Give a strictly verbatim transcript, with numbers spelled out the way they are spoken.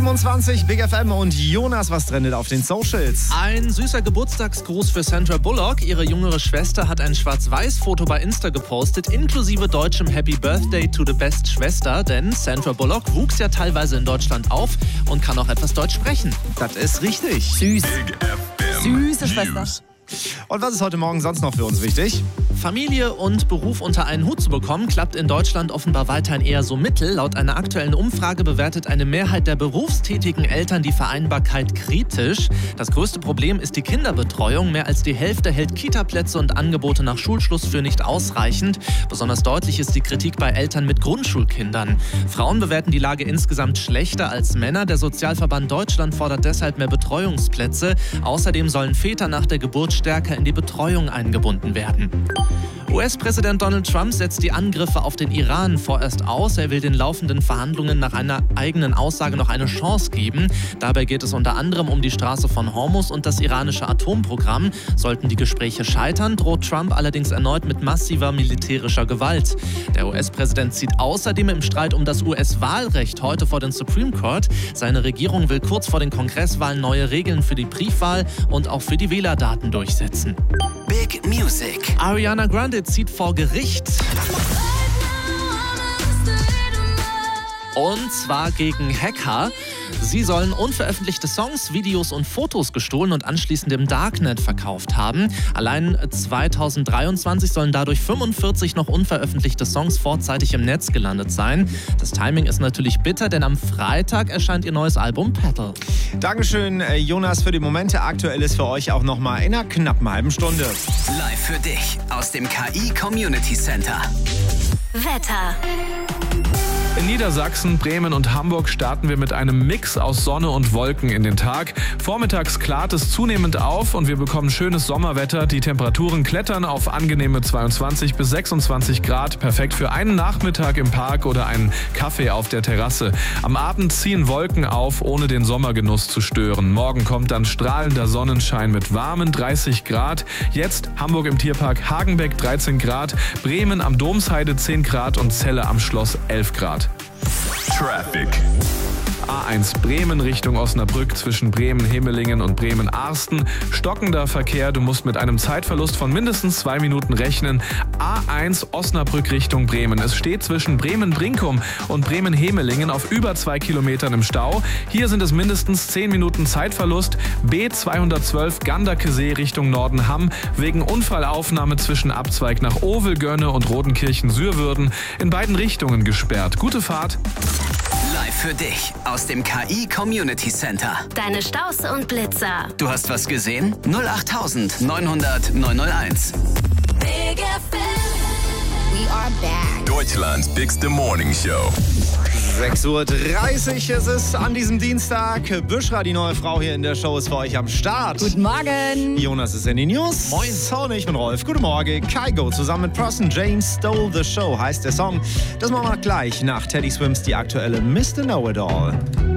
siebenundzwanzig, Big F M und Jonas, was trendet auf den Socials? Ein süßer Geburtstagsgruß für Sandra Bullock. Ihre jüngere Schwester hat ein Schwarz-Weiß-Foto bei Insta gepostet, inklusive deutschem Happy Birthday to the Best Schwester. Denn Sandra Bullock wuchs ja teilweise in Deutschland auf und kann auch etwas Deutsch sprechen. Das ist richtig. Süß. Süße Schwester. Und was ist heute Morgen sonst noch für uns wichtig? Familie und Beruf unter einen Hut zu bekommen, klappt in Deutschland offenbar weiterhin eher so mittel. Laut einer aktuellen Umfrage bewertet eine Mehrheit der berufstätigen Eltern die Vereinbarkeit kritisch. Das größte Problem ist die Kinderbetreuung. Mehr als die Hälfte hält Kitaplätze und Angebote nach Schulschluss für nicht ausreichend. Besonders deutlich ist die Kritik bei Eltern mit Grundschulkindern. Frauen bewerten die Lage insgesamt schlechter als Männer. Der Sozialverband Deutschland fordert deshalb mehr Betreuungsplätze. Außerdem sollen Väter nach der Geburt stärker in die Betreuung eingebunden werden. U S-Präsident Donald Trump setzt die Angriffe auf den Iran vorerst aus. Er will den laufenden Verhandlungen nach einer eigenen Aussage noch eine Chance geben. Dabei geht es unter anderem um die Straße von Hormuz und das iranische Atomprogramm. Sollten die Gespräche scheitern, droht Trump allerdings erneut mit massiver militärischer Gewalt. Der U S-Präsident zieht außerdem im Streit um das U S-Wahlrecht heute vor den Supreme Court. Seine Regierung will kurz vor den Kongresswahlen neue Regeln für die Briefwahl und auch für die Wählerdaten durchsetzen. Big Music. Ariana Grande zieht vor Gericht. Und zwar gegen Hacker. Sie sollen unveröffentlichte Songs, Videos und Fotos gestohlen und anschließend im Darknet verkauft haben. Allein zweitausenddreiundzwanzig sollen dadurch fünfundvierzig noch unveröffentlichte Songs vorzeitig im Netz gelandet sein. Das Timing ist natürlich bitter, denn am Freitag erscheint ihr neues Album Petal. Dankeschön, Jonas, für die Momente. Aktuell ist für euch auch noch mal in einer knappen halben Stunde. Live für dich aus dem K I Community Center. Wetter. In Niedersachsen, Bremen und Hamburg starten wir mit einem Mix aus Sonne und Wolken in den Tag. Vormittags klart es zunehmend auf und wir bekommen schönes Sommerwetter. Die Temperaturen klettern auf angenehme zweiundzwanzig bis sechsundzwanzig Grad. Perfekt für einen Nachmittag im Park oder einen Kaffee auf der Terrasse. Am Abend ziehen Wolken auf, ohne den Sommergenuss zu stören. Morgen kommt dann strahlender Sonnenschein mit warmen dreißig Grad. Jetzt Hamburg im Tierpark Hagenbeck dreizehn Grad, Bremen am Domsheide zehn Grad und Celle am Schloss elf Grad. Traffic. A eins Bremen Richtung Osnabrück zwischen Bremen-Hemelingen und Bremen-Arsten. Stockender Verkehr, du musst mit einem Zeitverlust von mindestens zwei Minuten rechnen. A eins Osnabrück Richtung Bremen. Es steht zwischen Bremen-Brinkum und Bremen-Hemelingen auf über zwei Kilometern im Stau. Hier sind es mindestens zehn Minuten Zeitverlust. B zweihundertzwölf Ganderkesee Richtung Nordenham wegen Unfallaufnahme zwischen Abzweig nach Ovelgönne und Rodenkirchen-Sürwürden in beiden Richtungen gesperrt. Gute Fahrt. Live für dich aus dem K I Community Center. Deine Staus und Blitzer. Du hast was gesehen? null acht neun hundert neun null eins. Big F M. We are back. Deutschlands Bigste Morning Show. sechs Uhr dreißig ist es an diesem Dienstag. Büschra, die neue Frau hier in der Show, ist für euch am Start. Guten Morgen. Jonas ist in den News. Moin. Und ich bin Rolf. Guten Morgen. Kygo zusammen mit Proston James Stole the Show heißt der Song. Das machen wir gleich nach Teddy Swims die aktuelle Mister Know-It-All.